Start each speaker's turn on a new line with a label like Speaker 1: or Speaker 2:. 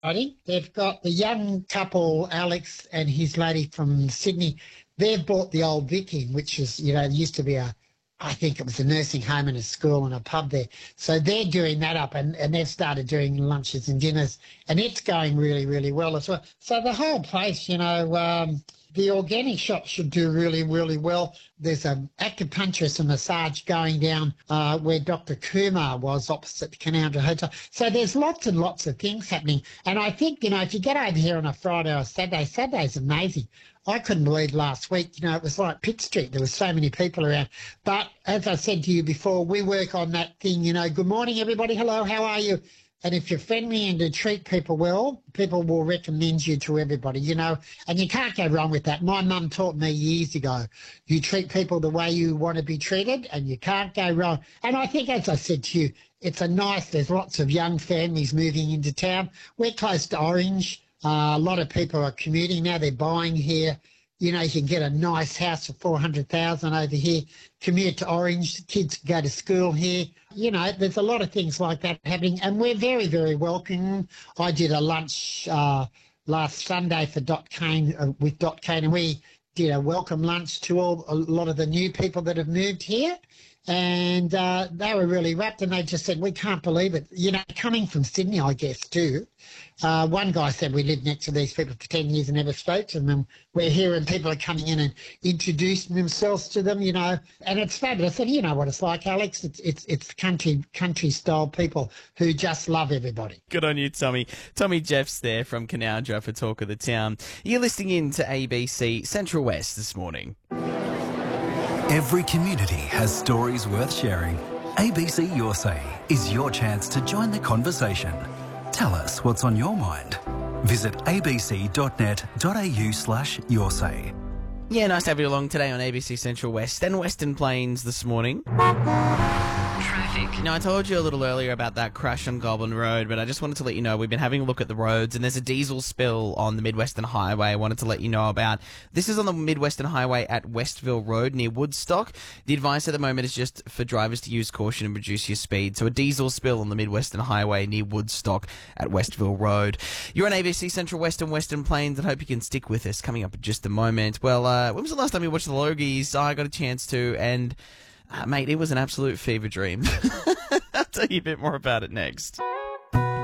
Speaker 1: I think they've got the young couple, Alex and his lady from Sydney. They've bought the old Vic in, which is, used to be I think it was a nursing home and a school and a pub there. So they're doing that up and they've started doing lunches and dinners and it's going really, really well as well. So the whole place, the organic shop should do really, really well. There's an acupuncturist and massage going down where Dr. Kumar was opposite the Canowdra Hotel. So there's lots and lots of things happening. And I think, if you get over here on a Friday or Saturday's amazing. I couldn't believe last week, it was like Pitt Street. There were so many people around. But as I said to you before, we work on that thing, good morning, everybody. Hello, how are you? And if you're friendly and you treat people well, people will recommend you to everybody, and you can't go wrong with that. My mum taught me years ago, you treat people the way you want to be treated and you can't go wrong. And I think, as I said to you, there's lots of young families moving into town. We're close to Orange. A lot of people are commuting now. They're buying here. You can get a nice house for 400,000 over here, commute to Orange, the kids can go to school here. There's a lot of things like that happening, and we're very, very welcoming. I did a lunch last Sunday for Dot Kane, with Dot Kane, and we did a welcome lunch to a lot of the new people that have moved here. And they were really wrapped, and they just said, we can't believe it. Coming from Sydney, I guess, too. One guy said, we lived next to these people for 10 years and never spoke to them. And we're here and people are coming in and introducing themselves to them, and it's fabulous. And you know what it's like, Alex. It's country-style people who just love everybody.
Speaker 2: Good on you, Tommy. Tommy Jeffs there from Canowdra for Talk of the Town. You're listening in to ABC Central West this morning.
Speaker 3: Every community has stories worth sharing. ABC Your Say is your chance to join the conversation. Tell us what's on your mind. Visit abc.net.au/yoursay.
Speaker 2: Yeah, nice to have you along today on ABC Central West and Western Plains this morning. Traffic. I told you a little earlier about that crash on Goulburn Road, but I just wanted to let you know we've been having a look at the roads and there's a diesel spill on the Mid-Western Highway I wanted to let you know about. This is on the Mid-Western Highway at Westville Road near Woodstock. The advice at the moment is just for drivers to use caution and reduce your speed. So a diesel spill on the Mid-Western Highway near Woodstock at Westville Road. You're on ABC Central West and Western Plains and hope you can stick with us. Coming up in just a moment. Well, when was the last time you watched the Logies? I got a chance to, and mate, it was an absolute fever dream. I'll tell you a bit more about it next.